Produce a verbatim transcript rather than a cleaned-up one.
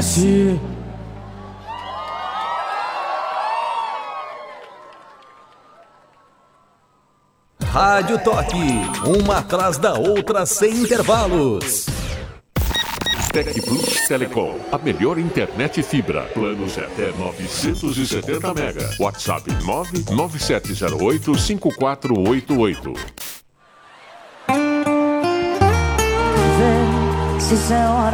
S. Rádio Toque, uma atrás da outra sem intervalos. Tec Plus Telecom, a melhor internet fibra. Planos até novecentos e setenta mega. WhatsApp nove nove sete zero oito cinco quatro oito oito. Se